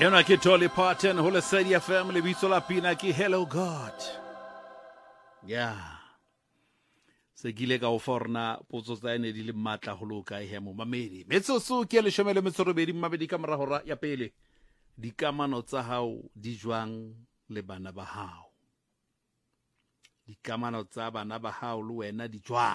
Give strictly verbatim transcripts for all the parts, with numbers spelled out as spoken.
Yona ke Dolly Parton, ho Lesedi F M, lebitso la pina ke Hello God. Yeah. Se gile ka o forna potso tsa ene di le matla go loka e hemo mamedi. Metsotso ke le shomele metsorobedi mabedi ka mora hora ya pele. Dikamano tsa hao di jwang le bana ba hao. Dikamano tsa bana ba hao le wena di jwang.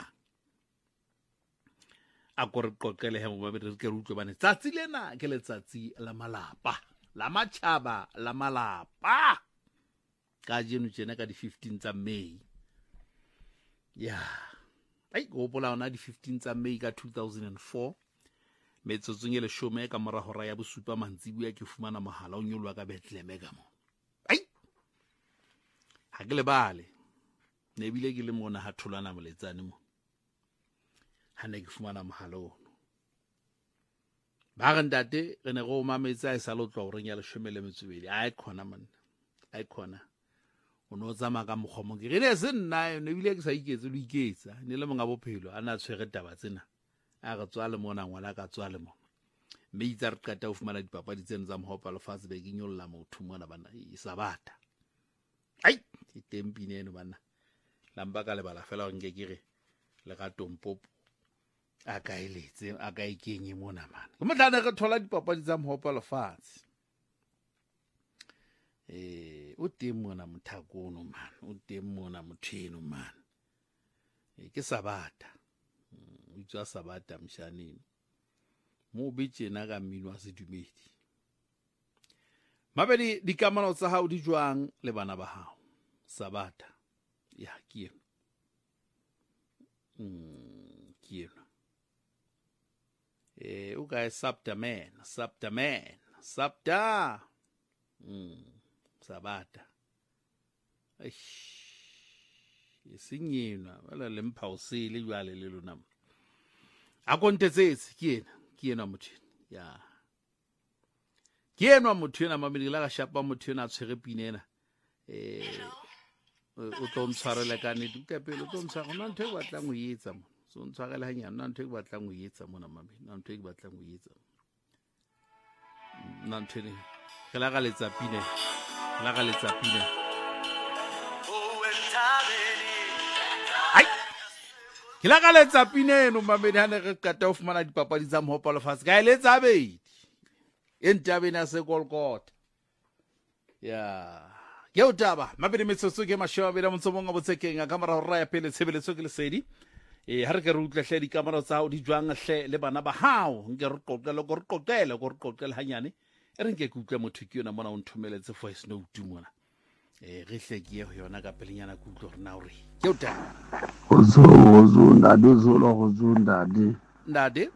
A go re qoqele hemo mamedi re ke re utlwe bane tsatsi lena ke letsatsi la malapa. La machaba la malapa ka jeno tsena ka di fifteen tsa May. Yeah. Ai go bola ona di fifteen tsa May ka two thousand four. Metsotsong e le shome ka mora hora ya bosupa mantsibuya ke fumana mohala o nyolwa ka Bethlehem ka mo. Ai. Ha ke le bale. Ne bile ke le mona ha tholana moletsane mo. Ha ne ke fumana mohala o. Ba ntate re ne go mametsa e sa lo tlo re nya le shomele metswedi a khona man a khona o no tsama ka moghomo ke re ne se nna ne bile ke sa iketse lo iketsa ne le monga bophelo ana tshwere taba tsena a re tswa le mona ngwana ka tswa le mona me itsa re qata o fumana dipapadi tsena tsa mohopa le fase be ke nyolla motho mona bana e sabata ai e tempine no bana lamba ka le bala fela o nke kire le ga tompopo a ka iletse a ka ikenye mona man go motlana re thola dipapadi tsa mohopa le fase eh o teng mona mothakono man o teng mona motheno man e ke sabata o tswa sabata mshaneng mo betjena ka mmino wa sedumedi mabedi dikamano tsa hao di jwang le bana ba hao sabata ya ke mm ke eh o ka sabta man sabta man sabta mm sabata eish isinyina wala lempha usile jwale le lona a kontetsetse ke ena ke ena motho ya ke ena motho ena mamedi la ga shapa motho ena tshwere pinena eh o tlo ntshwarela ka ne di ka pele o tlo ntshwa gona ntwe ba tla mo yetsa mo so ntshwarela hanyana nna ntwe ba tla mo yetsa mona mamedi nna ntwe ba tla mo yetsa nna ntwe ne ke la ga letsa pine la ga letsa pine ai ke la ga letsa pine no mamedi hane re qata o fumana dipapadi tsa mohopa le fase ka letsa bedi entabena se Golgotha ya ke o taba mabedi metsotso ke mashoa bela motsomong a botsekeng a kamera hora ya pele tshebeletso ke Lesedi e ha re ke re utlwa hle di kamera tsa hao di jwang hle le bana ba hao nke re qoqele go re qoqele go re qoqele hanyane e re nke ke utlwa motho ke yona mona o nthomeletse voice note mona e re hle ke ye yona ka pelenyana ke utlwa re na hore ke o taba go zo go zo ndade zo lo go zo ndade ndade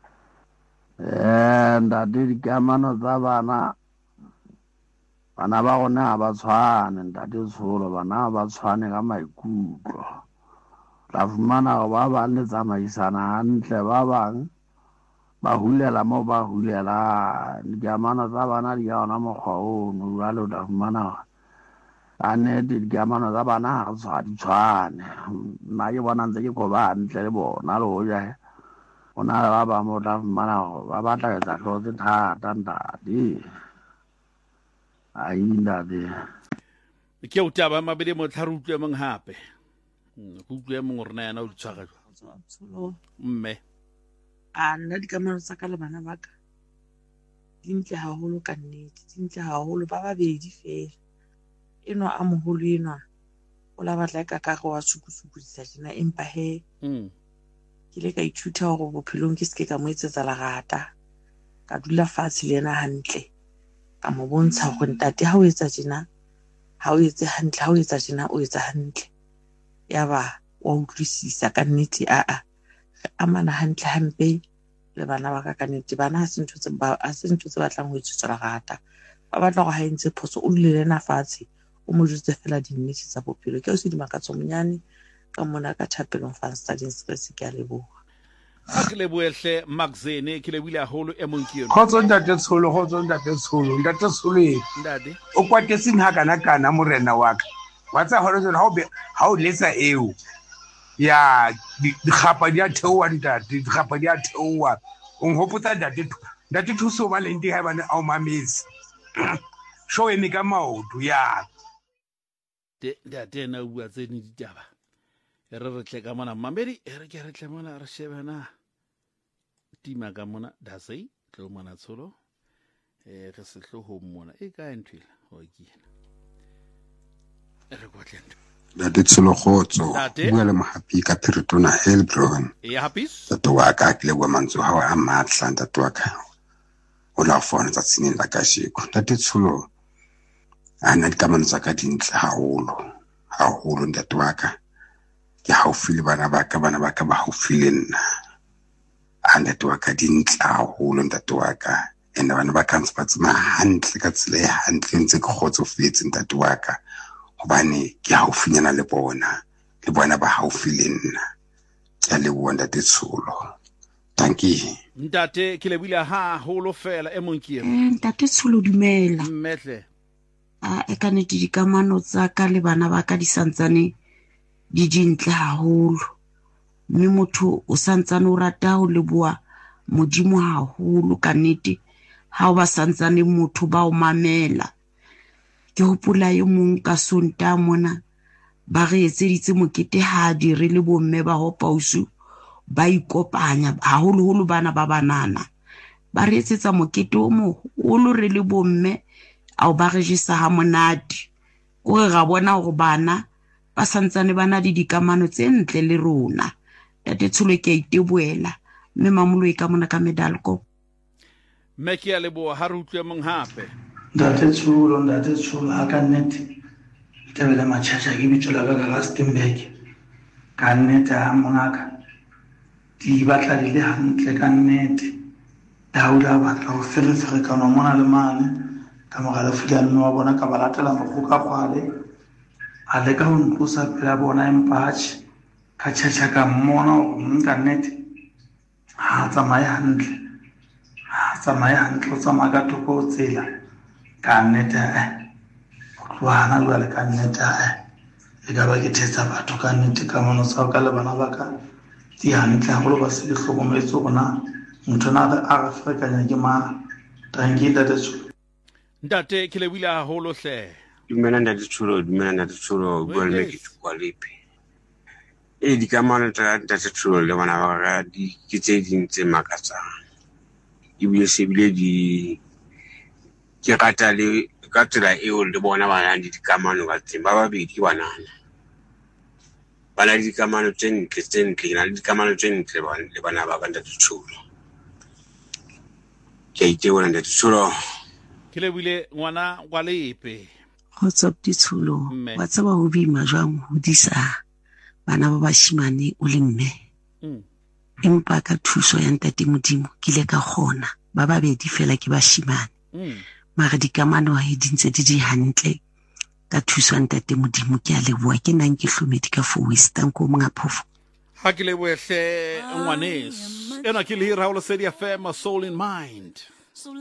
eh ndade di kamano tsa bana bana ba gona ba tshwane ndate tsholo bana ba tshwane ka maikutlo la fumana go ba ba le tsamaisana hantle ba bang ba hulela mo ba hulela dikamano tsa bana di ga ona mokgwa o no jalo la fumana ane dikamano tsa bana ga tshwa di tshwane nna ke bona ntse ke go ba hantle le bona le ho ja ona ba ba mo la fumana ba batla etsa tlotse thata ndate ai ndade ke o taba mabedi mo tlha re utlwe mong hape go utlwe mong rena yana o ditshwaga mme a nna dikamano tsa ka le bana ba ka dintle haholo ka nnete dintle haholo ba babedi fela eno a moholo eno o la batla ka ka go wa tsukutsukudisa dina empa he ke le ka ithuta hore bophelong ke seke ka mo etsetsa lerata ka dula fatshe le ena hantle ka mo bontsha go ntate ha o etsa dina ha o etse hantle ha o etsa dina o etsa hantle ya ba wa utlwisisa ka nnete a a amana hantle hampe le bana ba ka ka nnete bana ha se ntho tse ba a se ntho tse batlang ho etsetsa lerata ba batla go ha entse phoso o le lena fatshe o mo jutse fela dinnete tsa bophelo ke o se di makatso monyane ka mona ka Thapelong fan studying stress ke a leboga a ke leboehle magazine ke le bile haholo e mong ke yona khotso ntate tsholo khotso ntate tsholo ntate tsholo ndade o kwatetseng ha kana kana morena wa ka wa tsa hore ha o be ha o letsa eo ya digapa di a theowa ntate digapa di a theowa o nhopotsa ntate ntate thuso ba leng di ha bana a o mametse sho eme ka maoto ya ntate na bua tse ne ditaba e re re tle ka mona mamedi e re ke re tle mona re shebana tima ka mona dasei tlo mona tsholo e re se tlo ho mona e ka ntwela o kena e re go tlento Date Tsologotso bua le mohapi ka Piritona Hellbron e happy tato wa ka ke le bua mantso ha wa matla tato wa ka o la fona tsa tsineng la ka sheko Date Tsolo ana di kamano tsa ka dintle haholo haholo ntate wa ka ke haufi le bana ba ka bana ba ka ba haufi le nna a ntate wa ka dintle haholo ntate wa ka ene bana ba ka ntse ba tsama hantle ka tsela e hantle ntse ke kgotsofetse ntate wa ka hobane ke haufinyana le bona le bona ba haufi le nna ke a leboha ntate Tsholo tanki ntate ke le bile ha holo fela e monkie ntate Tsholo dumela mmetle a e kana di dikamano tsa ka le bana ba ka di santsane di dintle haholo mme motho o santsane o rata ho leboa modimo haholo ka nnete ha o ba santsane motho ba o mamela ke hopola yo mong ka sonta mona ba re etseditse mokete ha di re le bomme ba ho pausu ba ikopanya haholo holo bana ba banana ba re etsetsa mokete o mo o lo re le bomme au ba re jisa ha monate o re ga bona go bana ba santsane bana di dikamano tse ntle le rona Tate Tsholo ke iteboela mme mamulo e ka mona ka medalko me ke a leboha ha re utlwe mong hape Ntate Tsholo ntate Tsholo ha ka nnete tebele matjhatja ke bitso la ka ka Rustenburg ka nnete ha mongaka di batla di le hantle ka nnete Dauda batla ho ferefere ka no mona le mane ka mogala fila mme wa bona ka balatela mogoka kwale a le ka ho ntlosa pela bona empatch ka tjhatja ka mmona ho nka nnete ha tsamaya hantle ha tsamaya hantle o tsamaya ka thoko tsela ka nnete eh tloana jwale ka nnete eh e ka ba ke thetsa batho ka nnete ka mono sa ka le bana ba ka di hantle haholo ba se di hlokometse gona motho na a re ferekanya ke ma tanki Ntate Tsholo ntate ke le bile haholo hle dumela Ntate Tsholo dumela Ntate Tsholo bua le ke kwa lepe e di kamano tsa Ntate Tsholo le bana ba ga di ke tse ding tse makatsang e bile se bile di ke rata le ka tsela eo le bona ba nang di kamano ka teng ba babedi banana ba na di kamano tse ntle tse ntle na le di kamano tse ntle ba le bana ba ka Ntate Tsholo ke itse bona Ntate Tsholo ke le bile ngwana kwa lepe What's up Tsholo wa tsaba ho bima jwang ho disa bana ba bashimane o le mme empa ka thuso ya Ntate Modimo ke le ka gona ba babedi fela ke bashimane mara dikamano ha di ntse di di hantle ka thuso ya Ntate Modimo ke a leboha ke nang ke hlomedi ka for Western ko monga phofo ha ke le boehle ngwaneso ena ke le Raolo Sedi F M Soul in Mind